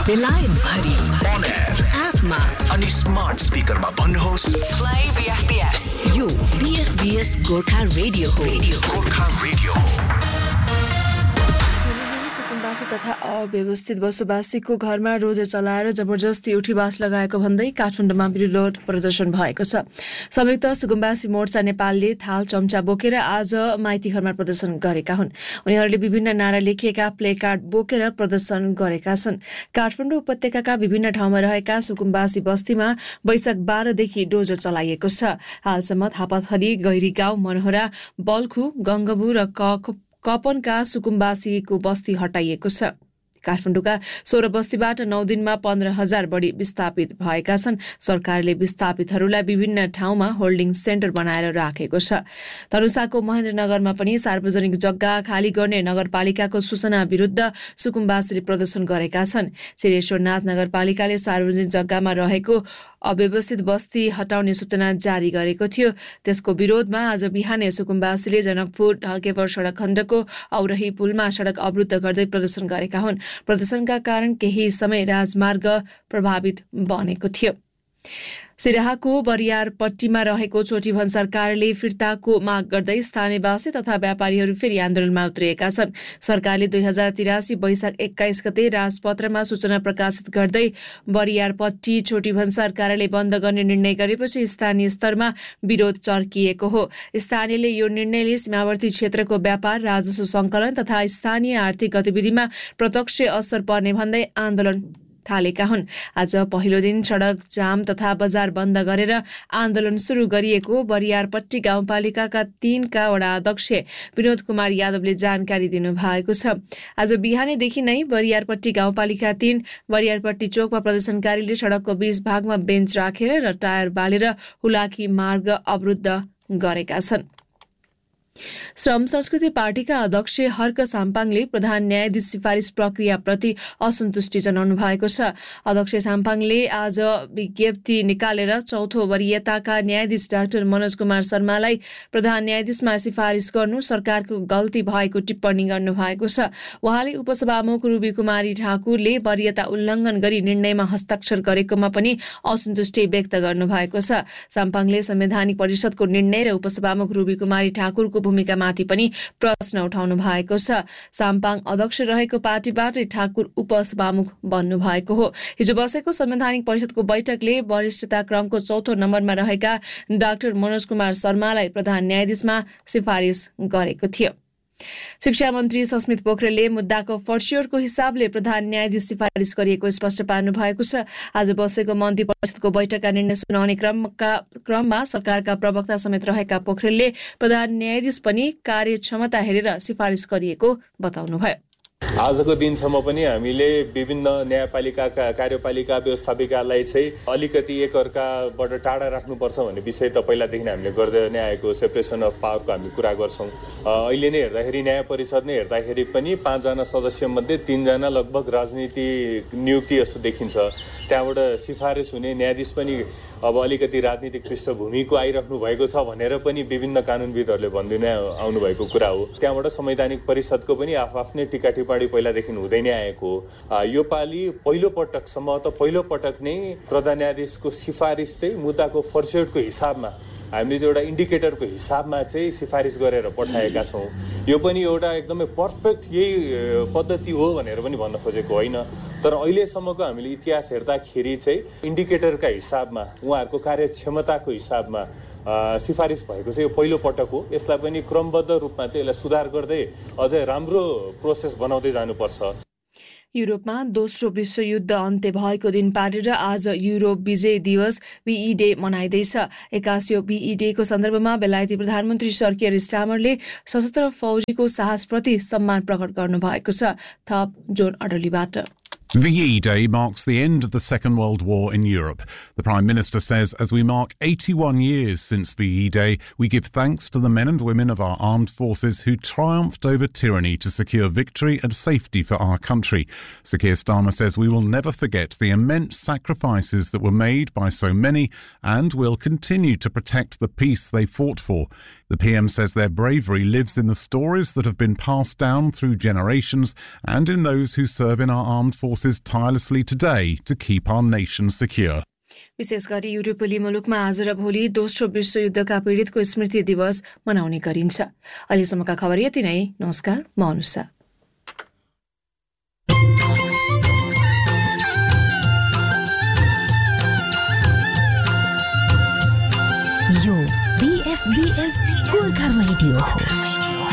बेलायत भरि On air एपमा अनि स्मार्ट स्पिकरमा भन्नुहोस् Play BFBS. यो BFBS गोर्खा रेडियो हो. गोर्खा रेडियो सुकुम्बासी तथा अव्यवस्थित बसोबासीको घरमा रोजे चलाएर जबरजस्ती उठीवास लगाएको भन्दै काठमाडौँमा विरोध प्रदर्शन भएको छ। संयुक्त सुकुम्बासी मोर्चा नेपालले थाल चम्चा बोकेर आज माइती घरमा प्रदर्शन गरेका हुन्। उनीहरूले विभिन्न नारा लेखिएका प्ले कार्ड बोकेर प्रदर्शन गरेका छन्। काठमाडौँ उपत्यकाका विभिन्न ठाउँमा रहेका सुकुम्बासी बस्तीमा वैशाख 12 देखि डोजर चलाइएको छ। हालसम्म थापाथली, गैरी गाउँ, मनोहरा, बल्खु, गङ्गबु र कपनका सुकुम्बासीको बस्ती हटाइएको छ। काठमाडौँका 16 बस्तीबाट 9 दिनमा 15,000 बढी विस्थापित भएका छन्। सरकारले विस्थापितहरूलाई विभिन्न ठाउँमा होल्डिङ सेन्टर बनाएर राखेको छ। धनुषाको महेन्द्रनगरमा पनि सार्वजनिक जग्गा खाली गर्ने नगरपालिकाको सूचना विरुद्ध सुकुम्बासीले प्रदर्शन गरेका छन्। श्रीश्वरनाथ नगरपालिकाले सार्वजनिक जग्गामा रहेको अव्यवस्थित बस्ती हटाउने सूचना जारी गरेको थियो। त्यसको विरोधमा आज बिहानै सुकुम्बासीले जनकपुर ढल्केवर सडक खण्डको औरही पुलमा सडक अवरुद्ध गर्दै प्रदर्शन गरेका हुन्। प्रदर्शनका कारण केही समय राजमार्ग प्रभावित बनेको थियो। सिराहाको बरियारपट्टीमा रहेको छोटी भन्सार कार्यालय फिर्ताको माग गर्दै स्थानीयवासी तथा व्यापारीहरू फेरि आन्दोलनमा उत्रिएका छन्। सरकारले 2083 वैशाख 21 गते राजपत्रमा सूचना प्रकाशित गर्दै बरियारपट्टी छोटी भन्सार कार्यालय बन्द गर्ने निर्णय गरेपछि स्थानीय स्तरमा विरोध चर्किएको हो। स्थानीयले यो निर्णयले सीमावर्ती क्षेत्रको व्यापार, राजस्व सङ्कलन तथा स्थानीय आर्थिक गतिविधिमा प्रत्यक्ष असर पर्ने भन्दै आन्दोलन थालेका हुन्। आज पहिलो दिन सडक जाम तथा बजार बन्द गरेर आन्दोलन सुरु गरिएको बरियारपट्टी गाउँपालिकाका 3 का वडा अध्यक्ष विनोद कुमार यादवले जानकारी दिनुभएको छ। आज बिहानैदेखि नै बरियारपट्टी गाउँपालिका 3 बरियारपट्टी चोकमा प्रदर्शनकारीले सडकको 20 भागमा बेन्च राखेर र टायर बालेर हुलाकी मार्ग अवरुद्ध गरेका छन्। श्रम संस्कृति पार्टीका अध्यक्ष हर्क साम्पाङले प्रधान न्यायाधीश सिफारिस प्रक्रियाप्रति असन्तुष्टि जनाउनु भएको छ। अध्यक्ष साम्पाङले आज विज्ञप्ति निकालेर चौथो वरियताका न्यायाधीश डाक्टर मनोज कुमार शर्मालाई प्रधान न्यायाधीशमा सिफारिस गर्नु सरकारको गल्ती भएको टिप्पणी गर्नुभएको छ। उहाँले उपसभामुख रुबी कुमारी ठाकुरले वरियता उल्लङ्घन गरी निर्णयमा हस्ताक्षर गरेकोमा पनि असन्तुष्टि व्यक्त गर्नुभएको छ। साम्पाङले संवैधानिक परिषदको निर्णय र उपसभामुख रुबी कुमारी ठाकुरको भूमिकामाथि पनि प्रश्न उठाउनु भएको छ। साम्पाङ अध्यक्ष रहेको पार्टीबाट ठाकुर उपसभामुख बन्नु भएको हो। हिजो बसेको संवैधानिक परिषदको बैठकले वरिष्ठता क्रमको चौथो नम्बरमा रहेका डाक्टर मनोज कुमार शर्मालाई प्रधान न्यायाधीशमा सिफारिस गरेको थियो। शिक्षा मन्त्री सस्मित पोखरेलले मुद्दाको फर्स्योरको हिसाबले प्रधान न्यायाधीश सिफारिस गरिएको स्पष्ट पार्नु भएको छ। आज बसेको मन्त्री परिषदको बैठकका निर्णय सुनाउने क्रममा सरकारका प्रवक्ता समेत रहेका पोखरेलले प्रधान न्यायाधीश पनि कार्यक्षमता हेरेर सिफारिस गरिएको बताउनुभयो। आजको दिनसम्म पनि हामीले विभिन्न न्यायपालिकाका कार्यपालिका व्यवस्थापिकालाई चाहिँ अलिकति एकअर्काबाट टाढा राख्नुपर्छ भन्ने विषय त पहिलादेखि हामीले गर्दै नै आएको सेपरेसन अफ पावरको हामी कुरा गर्छौँ। अहिले नै हेर्दाखेरि न्याय परिषद नै हेर्दाखेरि पनि 5 जना सदस्यमध्ये 3 जना लगभग राजनीतिक नियुक्ति जस्तो देखिन्छ। त्यहाँबाट सिफारिस हुने न्यायाधीश पनि अब अलिकति राजनीतिक पृष्ठभूमिको आइराख्नु भएको छ भनेर पनि विभिन्न कानुनविदहरूले भन्दिनै आउनुभएको कुरा हो। त्यहाँबाट संवैधानिक परिषदको पनि आफ्नै टिका टिप्पणी पहिलादेखि हुँदै नै आएको हो। यो पालि पहिलो पटक नै प्रधान न्यायाधीशको सिफारिस चाहिँ मुद्दाको फर्स्योरको हिसाबमा हामीले चाहिँ एउटा इन्डिकेटरको हिसाबमा चाहिँ सिफारिस गरेर पठाएका छौँ। यो पनि एउटा एकदमै पर्फेक्ट यही पद्धति हो भनेर पनि भन्न खोजेको होइन। तर अहिलेसम्मको हामीले इतिहास हेर्दाखेरि चाहिँ इन्डिकेटरका हिसाबमा उहाँहरूको कार्यक्षमताको हिसाबमा सिफारिस भएको चाहिँ यो पहिलो पटक हो। यसलाई पनि क्रमबद्ध रूपमा चाहिँ यसलाई सुधार गर्दै अझै राम्रो प्रोसेस बनाउँदै जानुपर्छ। युरोपमा दोस्रो विश्वयुद्ध अन्त्य भएको दिन पारेर आज युरोप विजय दिवस VE डे मनाइँदैछ। 81औं VE डेको सन्दर्भमा बेलायती प्रधानमन्त्री सर कियर स्टामरले सशस्त्र फौजीको साहसप्रति सम्मान प्रकट गर्नुभएको छ। थप John अडलीबाट। VE Day marks the end of the Second World War in Europe. The Prime Minister says as we mark 81 years since VE Day, we give thanks to the men and women of our armed forces who triumphed over tyranny to secure victory and safety for our country. Sir Keir Starmer says we will never forget the immense sacrifices that were made by so many and will continue to protect the peace they fought for. The PM says their bravery lives in the stories that have been passed down through generations and in those who serve in our armed forces tirelessly today to keep our nation secure. विशेष गरी युरोपेली मुलुकमा आज र भोलि दोस्रो विश्वयुद्धका पीडितको स्मृति दिवस मनाउने गरिन्छ। अहिलेसम्मका खबर यति नै। नमस्कार, म अनुषा। यो BFBS गोर्खा रेडियो हो।